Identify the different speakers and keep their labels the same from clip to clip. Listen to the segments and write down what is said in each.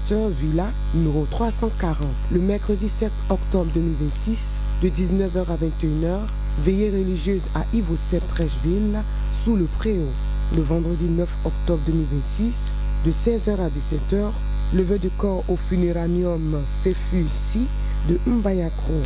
Speaker 1: Pasteur Villa, numéro 340. Le mercredi 7 octobre 2026, de 19h à 21h, veillée religieuse à Yves-Sept Trècheville, sous le Préau. Le vendredi 9 octobre 2026, de 16h à 17h, levée de corps au funéranium Sefu-Si de Mbayakro.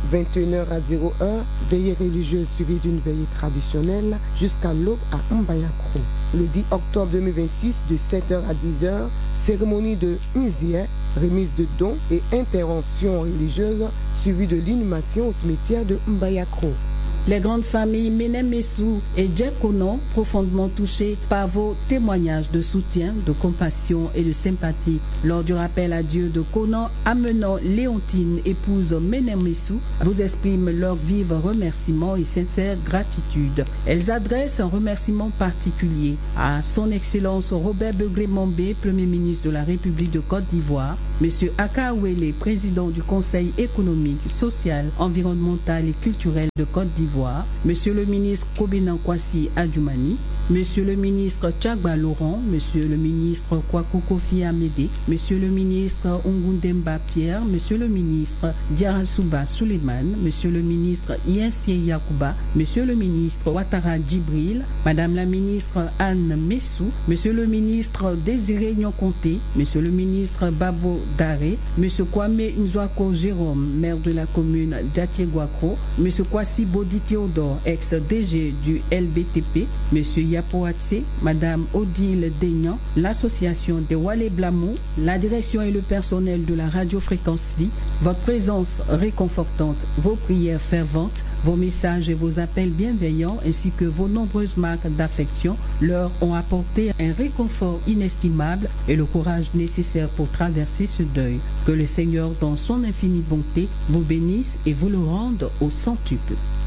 Speaker 1: 21h à 0h, veillée religieuse suivie d'une veillée traditionnelle jusqu'à l'aube à Mbayakro. Le 10 octobre 2026, de 7h à 10h, cérémonie de Muzier, remise de dons et intervention religieuse suivie de l'inhumation au cimetière de Mbayakro.
Speaker 2: Les grandes familles Menemessou et Djekono, profondément touchées par vos témoignages de soutien, de compassion et de sympathie lors du rappel à Dieu de Konan, amenant Léontine, épouse Menemessou, vous expriment leur vive remerciement et sincère gratitude. Elles adressent un remerciement particulier à son Excellence Robert Begley-Mombe, Premier ministre de la République de Côte d'Ivoire, M. Aka Ouele, président du Conseil économique, social, environnemental et culturel de Côte d'Ivoire, Monsieur le ministre Kobenan Kwasi Adjoumani, Monsieur le ministre Tchagba Laurent, Monsieur le ministre Kwaku Kofi Amédé, Monsieur le ministre Ongundemba Pierre, Monsieur le ministre Diarasuba Suleiman, Monsieur le ministre Yensie Yakouba, Monsieur le ministre Ouattara Djibril, Madame la ministre Anne Messou, Monsieur le ministre Désiré Nyokonté, Monsieur le ministre Babo Daré, Monsieur Kwame Nzouako Jérôme, maire de la commune d'Atiéguako, Monsieur Kwasi Bodi Théodore, ex-DG du LBTP, Monsieur Yapoatse, Madame Odile Deignan, l'association des Walé Blamou, la direction et le personnel de la Radio Fréquence Vie, votre présence réconfortante, vos prières ferventes, vos messages et vos appels bienveillants ainsi que vos nombreuses marques d'affection leur ont apporté un réconfort inestimable et le courage nécessaire pour traverser ce deuil. Que le Seigneur, dans son infinie bonté, vous bénisse et vous le rende au centuple.